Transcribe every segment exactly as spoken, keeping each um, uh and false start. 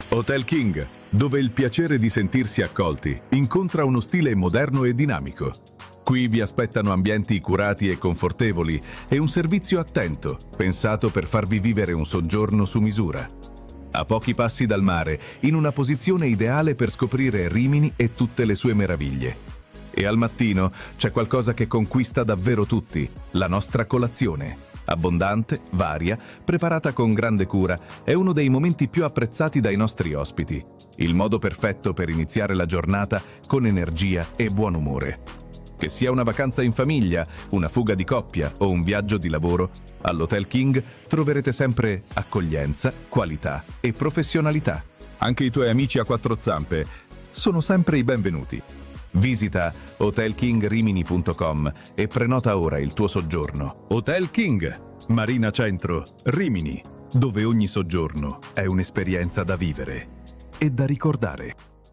Hotel King, dove il piacere di sentirsi accolti incontra uno stile moderno e dinamico. Qui vi aspettano ambienti curati e confortevoli e un servizio attento, pensato per farvi vivere un soggiorno su misura. A pochi passi dal mare, in una posizione ideale per scoprire Rimini e tutte le sue meraviglie. E al mattino c'è qualcosa che conquista davvero tutti, la nostra colazione. Abbondante, varia, preparata con grande cura, è uno dei momenti più apprezzati dai nostri ospiti. Il modo perfetto per iniziare la giornata con energia e buon umore. Che sia una vacanza in famiglia, una fuga di coppia o un viaggio di lavoro, all'Hotel King troverete sempre accoglienza, qualità e professionalità. Anche i tuoi amici a quattro zampe sono sempre i benvenuti. Visita hotel king rimini punto com e prenota ora il tuo soggiorno. Hotel King, Marina Centro, Rimini, dove ogni soggiorno è un'esperienza da vivere e da ricordare.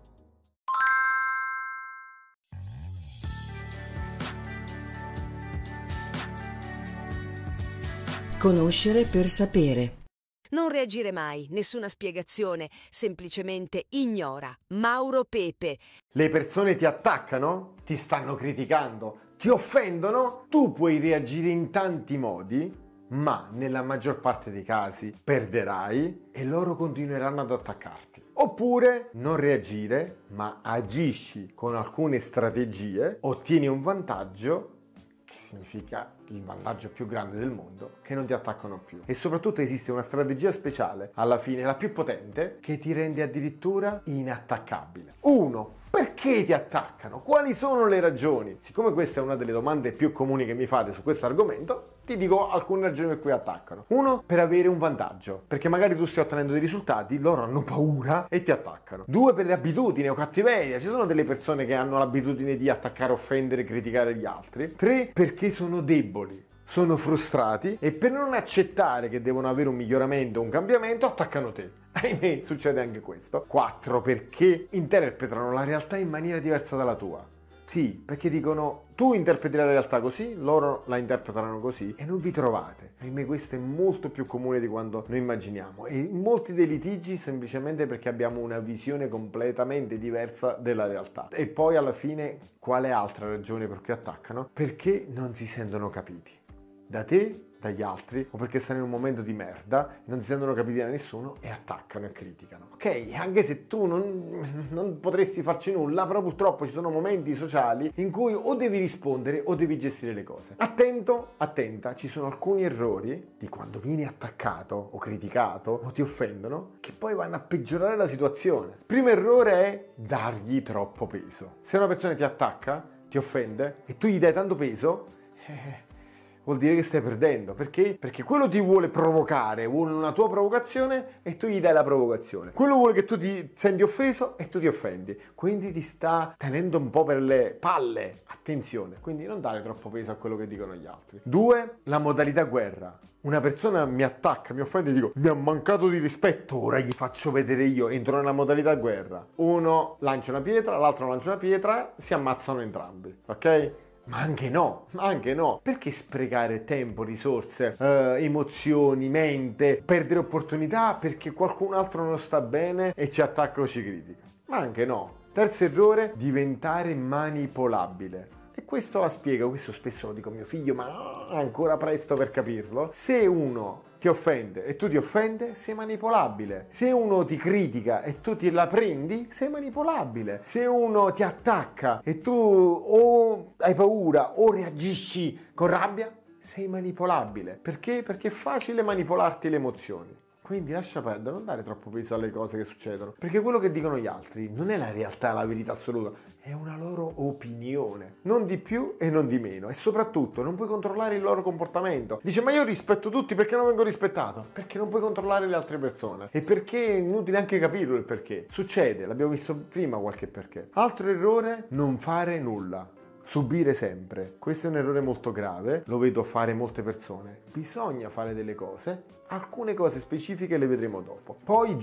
Conoscere per sapere. Non reagire mai, nessuna spiegazione, semplicemente ignora. Mauro Pepe. Le persone ti attaccano, ti stanno criticando, ti offendono, tu puoi reagire in tanti modi, ma nella maggior parte dei casi perderai e loro continueranno ad attaccarti. Oppure non reagire, ma agisci con alcune strategie, ottieni un vantaggio, significa il vantaggio più grande del mondo, che non ti attaccano più. E soprattutto esiste una strategia speciale, alla fine la più potente, che ti rende addirittura inattaccabile. Uno, perché ti attaccano? Quali sono le ragioni? Siccome questa è una delle domande più comuni che mi fate su questo argomento, ti dico alcune ragioni per cui attaccano. Uno, per avere un vantaggio, perché magari tu stai ottenendo dei risultati, loro hanno paura e ti attaccano. Due, per le abitudini o cattiveria, ci sono delle persone che hanno l'abitudine di attaccare, offendere, criticare gli altri. Tre, perché sono deboli, sono frustrati e per non accettare che devono avere un miglioramento, un cambiamento, attaccano te. Ahimè, succede anche questo. Quattro, perché interpretano la realtà in maniera diversa dalla tua. Sì, perché dicono tu interpreti la realtà così, loro la interpretano così e non vi trovate. Ahimè, questo è molto più comune di quanto noi immaginiamo e molti dei litigi semplicemente perché abbiamo una visione completamente diversa della realtà. E poi alla fine quale altra ragione per cui attaccano? Perché non si sentono capiti da te, dagli altri, o perché stanno in un momento di merda, non si sentono capiti da nessuno e attaccano e criticano. Ok, anche se tu non, non potresti farci nulla, però purtroppo ci sono momenti sociali in cui o devi rispondere o devi gestire le cose. Attento, attenta, ci sono alcuni errori di quando vieni attaccato o criticato o ti offendono che poi vanno a peggiorare la situazione. Il primo errore è dargli troppo peso. Se una persona ti attacca, ti offende e tu gli dai tanto peso, eh, vuol dire che stai perdendo. Perché? Perché quello ti vuole provocare, vuole una tua provocazione e tu gli dai la provocazione. Quello vuole che tu ti senti offeso e tu ti offendi. Quindi ti sta tenendo un po' per le palle. Attenzione, quindi non dare troppo peso a quello che dicono gli altri. Due, la modalità guerra. Una persona mi attacca, mi offende e dico mi ha mancato di rispetto, ora gli faccio vedere io, entro nella modalità guerra. Uno lancia una pietra, l'altro lancia una pietra, si ammazzano entrambi, ok? Ma anche no, ma anche no. Perché sprecare tempo, risorse, eh, emozioni, mente, perdere opportunità perché qualcun altro non sta bene e ci attacca o ci critica? Ma anche no. Terzo errore, diventare manipolabile. E questo la spiego, questo spesso lo dico a mio figlio, ma ancora presto per capirlo. Se uno ti offende e tu ti offende, sei manipolabile. Se uno ti critica e tu te la prendi, sei manipolabile. Se uno ti attacca e tu o hai paura o reagisci con rabbia, sei manipolabile. Perché? Perché è facile manipolarti le emozioni. Quindi lascia perdere, non dare troppo peso alle cose che succedono, perché quello che dicono gli altri non è la realtà, la verità assoluta, è una loro opinione, non di più e non di meno, e soprattutto non puoi controllare il loro comportamento. Dice ma io rispetto tutti, perché non vengo rispettato? Perché non puoi controllare le altre persone e perché è inutile anche capirlo il perché. Succede, l'abbiamo visto prima qualche perché. Altro errore, non fare nulla. Subire sempre. Questo è un errore molto grave, lo vedo fare molte persone. Bisogna fare delle cose, alcune cose specifiche le vedremo dopo. Poi